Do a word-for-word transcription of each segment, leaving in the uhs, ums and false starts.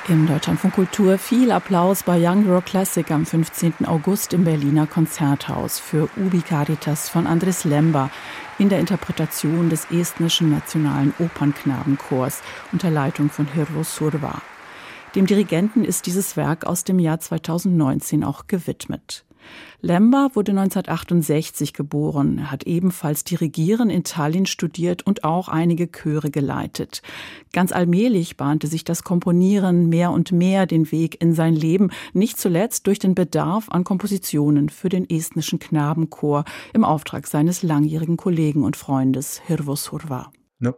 Im Deutschlandfunk Kultur viel Applaus bei Young Rock Classic am fünfzehnten August im Berliner Konzerthaus für Ubi Caritas von Andris Lemba in der Interpretation des estnischen Nationalen Opernknabenchors unter Leitung von Hirvo Surva. Dem Dirigenten ist dieses Werk aus dem Jahr zweitausendneunzehn auch gewidmet. Lemba wurde neunzehnhundertachtundsechzig geboren. Er hat ebenfalls Dirigieren in Tallinn studiert und auch einige Chöre geleitet. Ganz allmählich bahnte sich das Komponieren mehr und mehr den Weg in sein Leben, nicht zuletzt durch den Bedarf an Kompositionen für den estnischen Knabenchor im Auftrag seines langjährigen Kollegen und Freundes Hirvo Surva.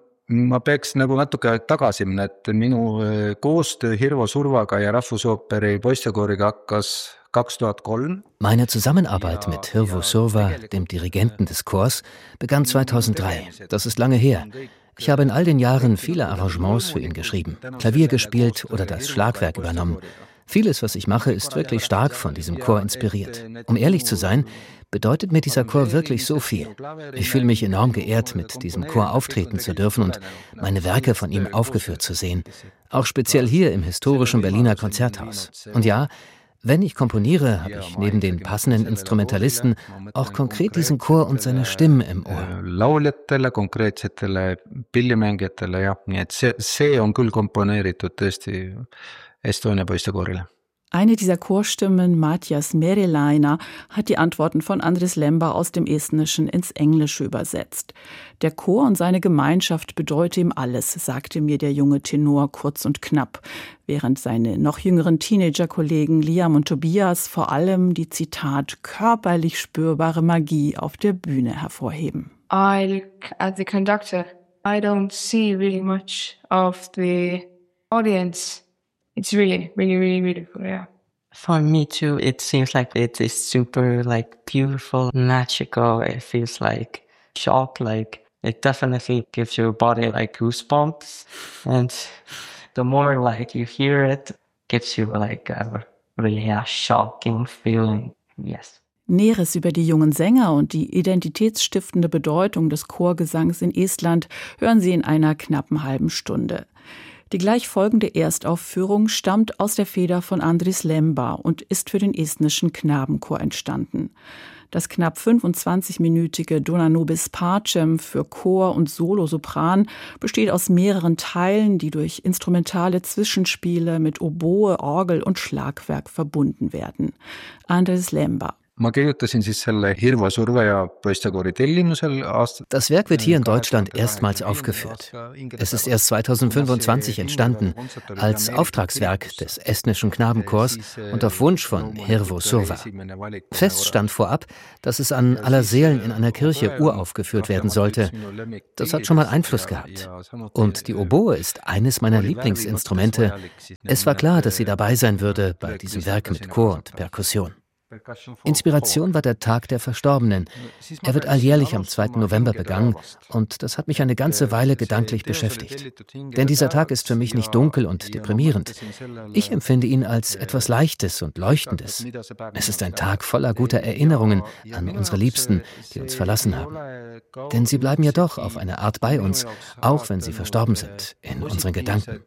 Ma peaks nagu natuke aeg tagasi minna, et minu koostöö Hirvo Survaga ja Rahvusooperi poistekooriga hakkas kaks tuhat kolm. Meine Zusammenarbeit mit Hirvo Surva, dem Dirigenten des Chors, begann zweitausenddrei. Das ist lange her. Ich habe in all den Jahren viele Arrangements für ihn geschrieben, Klavier gespielt oder das Schlagwerk übernommen. Vieles, was ich mache, ist wirklich stark von diesem Chor inspiriert. Um ehrlich zu sein, bedeutet mir dieser Chor wirklich so viel. Ich fühle mich enorm geehrt, mit diesem Chor auftreten zu dürfen und meine Werke von ihm aufgeführt zu sehen. Auch speziell hier im historischen Berliner Konzerthaus. Und ja, wenn ich komponiere, habe ich neben den passenden Instrumentalisten auch konkret diesen Chor und seine Stimmen im Ohr. Lauljatele, konkreetsetele pillimängijatele, jah, nii et see, see on küll komponeeritud tõesti Estonia poistekoorile. Eine dieser Chorstimmen, Matjas Merelainer, hat die Antworten von Andris Lemba aus dem Estnischen ins Englische übersetzt. Der Chor und seine Gemeinschaft bedeute ihm alles, sagte mir der junge Tenor kurz und knapp, während seine noch jüngeren Teenager-Kollegen Liam und Tobias vor allem die, Zitat, körperlich spürbare Magie auf der Bühne hervorheben. I look at the conductor. I don't see really much of the audience. It's really, really, really beautiful, yeah. For me too, it seems like it is super, like, beautiful, magical. It feels like shock, like, it definitely gives your body, like, goosebumps. And the more, like, you hear it, it gives you, like, a really a shocking feeling, yes. Näheres über die jungen Sänger und die identitätsstiftende Bedeutung des Chorgesangs in Estland hören Sie in einer knappen halben Stunde. Die gleich folgende Erstaufführung stammt aus der Feder von Andris Lemba und ist für den estnischen Knabenchor entstanden. Das knapp fünfundzwanzigminütige Dona nobis pacem für Chor und Solosopran besteht aus mehreren Teilen, die durch instrumentale Zwischenspiele mit Oboe, Orgel und Schlagwerk verbunden werden. Andris Lemba. Ma kirjutasin siis selle Hirvo Surva ja poistekoori tellimusel aastat. Das Werk wird hier in Deutschland erstmals aufgeführt. Es ist erst zweitausendfünfundzwanzig entstanden, als Auftragswerk des estnischen Knabenchors und auf Wunsch von Hirvo Surva. Fest stand vorab, dass es an Allerseelen in einer Kirche uraufgeführt werden sollte. Das hat schon mal Einfluss gehabt. Und die Oboe ist eines meiner Lieblingsinstrumente. Es war klar, dass sie dabei sein würde bei diesem Werk mit Chor und Perkussion. Inspiration war der Tag der Verstorbenen. Er wird alljährlich am zweiten November begangen und das hat mich eine ganze Weile gedanklich beschäftigt. Denn dieser Tag ist für mich nicht dunkel und deprimierend. Ich empfinde ihn als etwas Leichtes und Leuchtendes. Es ist ein Tag voller guter Erinnerungen an unsere Liebsten, die uns verlassen haben. Denn sie bleiben ja doch auf eine Art bei uns, auch wenn sie verstorben sind, in unseren Gedanken.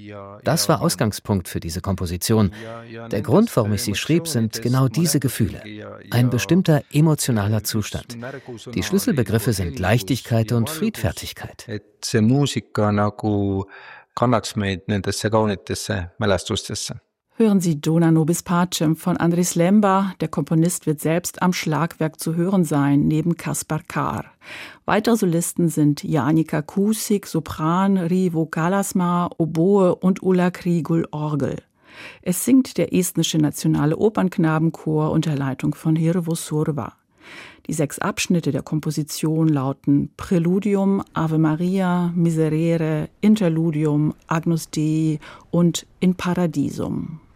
Das war Ausgangspunkt für diese Komposition. Der Grund, warum ich sie schrieb, sind genau diese Gefühle. Ein bestimmter emotionaler Zustand. Die Schlüsselbegriffe sind Leichtigkeit und Friedfertigkeit. See muusika nagu kannaks meid nendesse kaunitesse mälestustesse. Hören Sie Dona nobis pacem von Andris Lemba. Der Komponist wird selbst am Schlagwerk zu hören sein, neben Kaspar Kár. Weitere Solisten sind Janika Kusik, Sopran, Rivo Kalasma, Oboe und Ulla Krigul, Orgel. Es singt der estnische Nationale Opernknabenchor unter Leitung von Hirvo Surva. Die sechs Abschnitte der Komposition lauten Präludium, Ave Maria, Miserere, Interludium, Agnus Dei und In Paradisum.